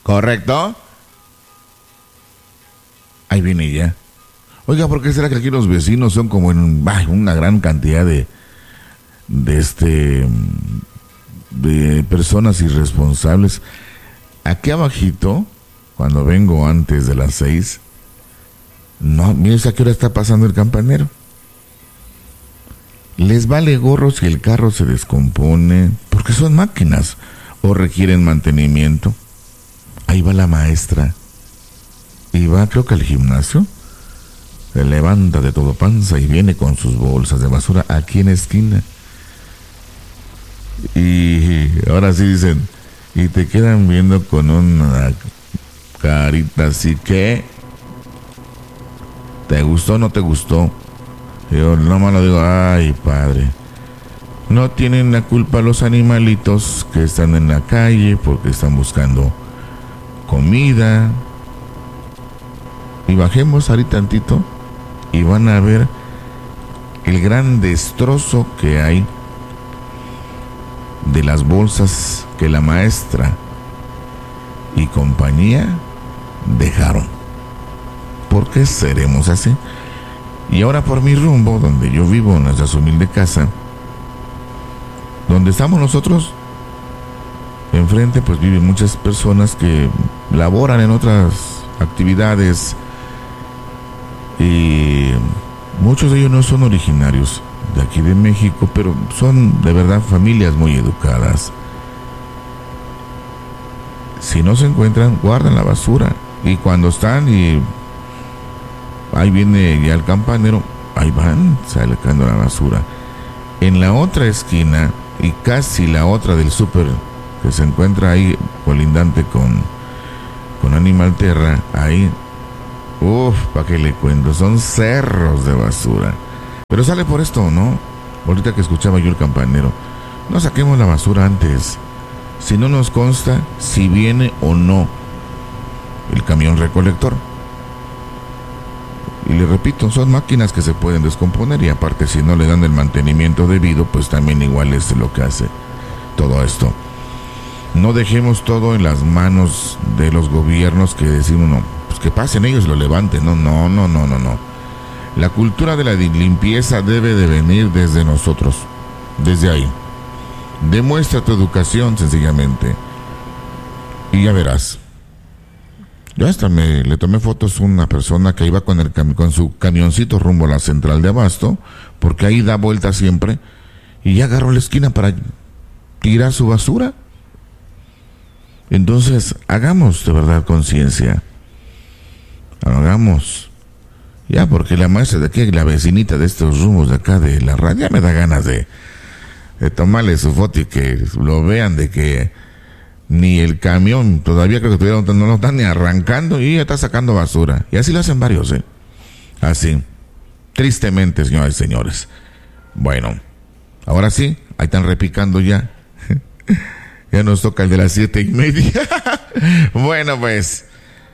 ¿Correcto? Ahí viene ya. Oiga, ¿por qué será que aquí los vecinos son como en una gran cantidad de personas irresponsables? Aquí abajito, cuando vengo antes de las 6, no, mire a qué hora está pasando el campanero. Les vale gorro si el carro se descompone, porque son máquinas o requieren mantenimiento. Ahí va la maestra y va, creo que al gimnasio. Se levanta de todo panza y viene con sus bolsas de basura aquí en la esquina. Y ahora sí dicen, y te quedan viendo con una carita así que, ¿te gustó o no te gustó? Yo nomás lo digo, ay padre, no tienen la culpa los animalitos que están en la calle porque están buscando comida. Y bajemos ahorita tantito y van a ver el gran destrozo que hay de las bolsas que la maestra y compañía dejaron. ¿Por qué seremos así? Y ahora por mi rumbo, donde yo vivo, en nuestra humilde casa, donde estamos nosotros, enfrente pues viven muchas personas que laboran en otras actividades y muchos de ellos no son originarios de aquí de México, pero son de verdad familias muy educadas. Si no se encuentran, guardan la basura, y cuando están y ahí viene ya el campanero, ahí van sacando la basura. En la otra esquina y casi la otra del súper que se encuentra ahí colindante con Animal Terra, ahí, ¿para qué le cuento? Son cerros de basura. Pero sale por esto, ¿no? Ahorita que escuchaba yo el campanero, no saquemos la basura antes, si no nos consta si viene o no el camión recolector. Y le repito, son máquinas que se pueden descomponer, y aparte si no le dan el mantenimiento debido, pues también igual es lo que hace todo esto. No dejemos todo en las manos de los gobiernos que decimos, no, pues que pasen ellos, lo levanten. No. La cultura de la limpieza debe de venir desde nosotros, desde ahí. Demuestra tu educación sencillamente y ya verás. Yo hasta le tomé fotos a una persona que iba con su camioncito rumbo a la central de abasto, porque ahí da vuelta siempre, y ya agarró la esquina para tirar su basura. Entonces, hagamos de verdad conciencia. Hagamos. Ya, porque la maestra de aquí, la vecinita de estos rumbos de acá de la radio, ya me da ganas de tomarle su foto y que lo vean, de que ni el camión, todavía creo que todavía no lo están ni arrancando y ya está sacando basura. Y así lo hacen varios, Así. Tristemente, señoras y señores. Bueno, ahora sí, ahí están repicando ya. Ya nos toca el de las 7:30. Bueno, pues.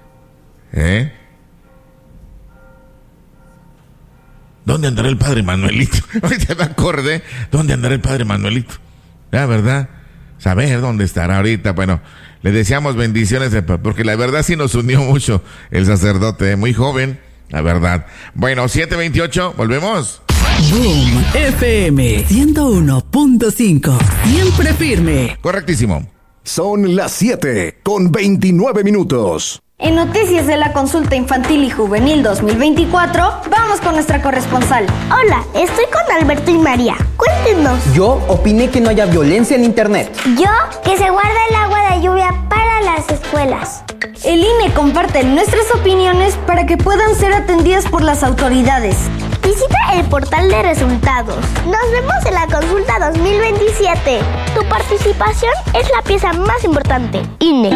¿Dónde andará el padre Manuelito? Ahorita me acordé. ¿Dónde andará el padre Manuelito? La verdad, saber dónde estará ahorita. Bueno, le deseamos bendiciones, porque la verdad sí nos unió mucho el sacerdote, muy joven, la verdad. Bueno, 7:28, volvemos. Boom FM 101.5, siempre firme. Correctísimo. Son las 7:29. En Noticias de la Consulta Infantil y Juvenil 2024, vamos con nuestra corresponsal. Hola, estoy con Alberto y María. Cuéntenos. Yo opiné que no haya violencia en internet. Yo, que se guarda el agua de lluvia para las escuelas. El INE comparte nuestras opiniones para que puedan ser atendidas por las autoridades. Visita el portal de resultados. Nos vemos en la consulta 2027. Tu participación es la pieza más importante. INE.